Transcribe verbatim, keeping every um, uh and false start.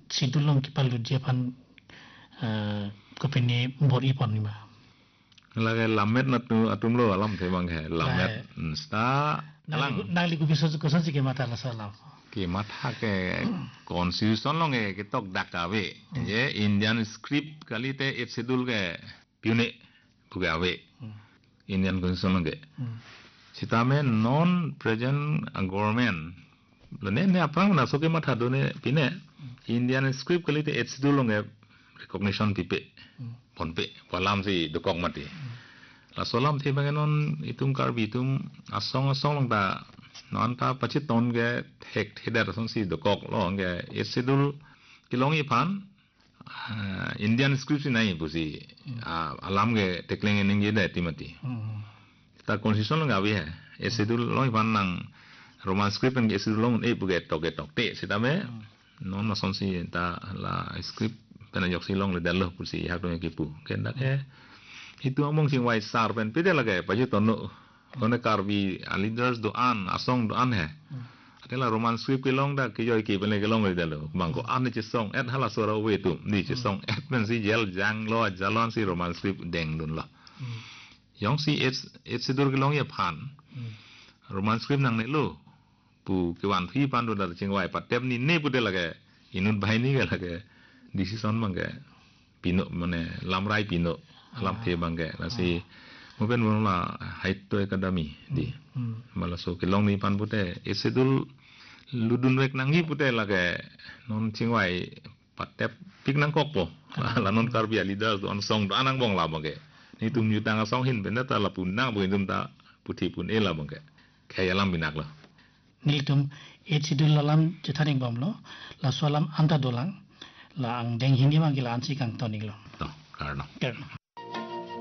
sidulong kipalu Japan kopini bor ipon ni ma. Lagi lamet na tu atum lo alam tebang he lamet sta lang nang liku bisa kosan si ke mata la salam ke mata ke constitution long ke ketok dakawe je Indian script kali te et schedule ke pune bugawe Indian constitution long ke sitame non present government lene ne apang na so ke mata do ne pine Indian script kali te et schedule long ke recognition pipe ponpe palam si dokok mati la solam thi banganon itum karbi itum asong asong long ta non ta pachit ton ge thek thedar song si dokok lo ge esidul kilong i pan Indian script nai busi alam ge tekling ning ge da timati ta constitution long gawi he esidul lo pan nang roman script nang esidul long e buge tok ge tok te sitame non na song si ta la script pena yok silong le dalo pusi hak do kipu kenda ke itu among sing wai sar pen pede lage paje tono kone karbi leaders do an asong do an he adela roman script kilong da ke joy ki pen le kilong le dalo bangko an ni song et hala sora we tu ni chi song et pen si jel jang lo jalon si roman script deng dun la yong si et et sidur kilong ye phan roman script nang ne lo pu ke wan phi pan do da ching wai patem ni ne pude lage inut bai ni ga lage decision bangke pino mane lamrai pino lam the bangke la si moben mon la hait to academy di mala so kilong ni pan pute esedul ludun wek nangi pute lage non chingwai patep pik nang kok po la non karbia leader on song anang bong la bangke ni tum yu tang song hin benda ta la punang bu indum ta puthi pun e la bangke kaya lam binak la niltum esidul lalam jethaning bom lo la solam anta dolang la ang deng hindi mang kila ansi kang toning lo.